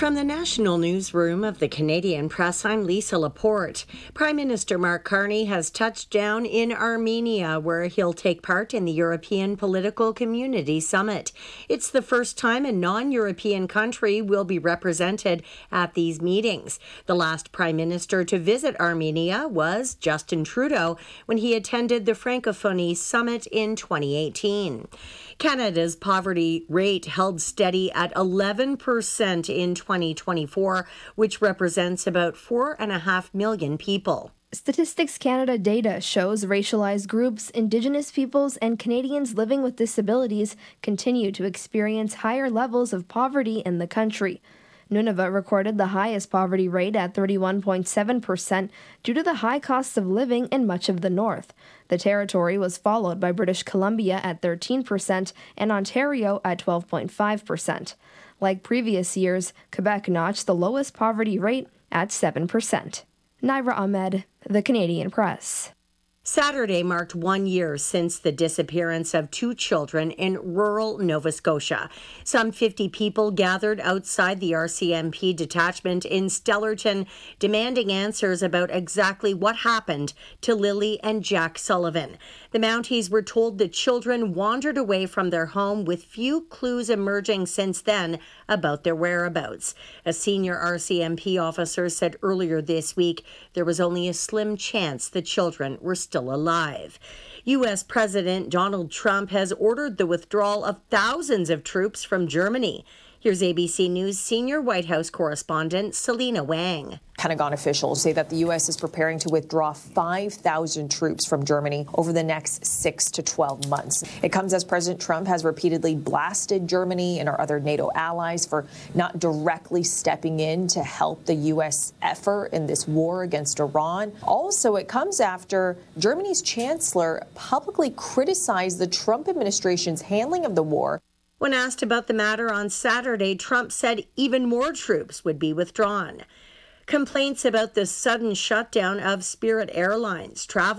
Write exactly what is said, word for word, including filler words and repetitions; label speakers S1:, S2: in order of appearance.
S1: From the National Newsroom of the Canadian Press, I'm Lisa Laporte. Prime Minister Mark Carney has touched down in Armenia, where he'll take part in the European Political Community Summit. It's the first time a non-European country will be represented at these meetings. The last Prime Minister to visit Armenia was Justin Trudeau when he attended the Francophonie Summit in twenty eighteen. Canada's poverty rate held steady at eleven percent in twenty twenty-four, which represents about four and a half million people.
S2: Statistics Canada data shows racialized groups, Indigenous peoples, and Canadians living with disabilities continue to experience higher levels of poverty in the country. Nunavut recorded the highest poverty rate at thirty-one point seven percent due to the high costs of living in much of the north. The territory was followed by British Columbia at thirteen percent and Ontario at twelve point five percent. Like previous years, Quebec notched the lowest poverty rate at seven percent. Naira Ahmed, The Canadian Press.
S1: Saturday marked one year since the disappearance of two children in rural Nova Scotia. Some fifty people gathered outside the R C M P detachment in Stellarton, demanding answers about exactly what happened to Lily and Jack Sullivan. The Mounties were told the children wandered away from their home, with few clues emerging since then about their whereabouts. A senior R C M P officer said earlier this week there was only a slim chance the children were still alive. U S President Donald Trump has ordered the withdrawal of thousands of troops from Germany. Here's A B C News senior White House correspondent Selena Wang.
S3: Pentagon officials say that the U S is preparing to withdraw five thousand troops from Germany over the next six to twelve months. It comes as President Trump has repeatedly blasted Germany and our other NATO allies for not directly stepping in to help the U S effort in this war against Iran. Also, it comes after Germany's chancellor publicly criticized the Trump administration's handling of the war.
S1: When asked about the matter on Saturday, Trump said even more troops would be withdrawn. Complaints about the sudden shutdown of Spirit Airlines travel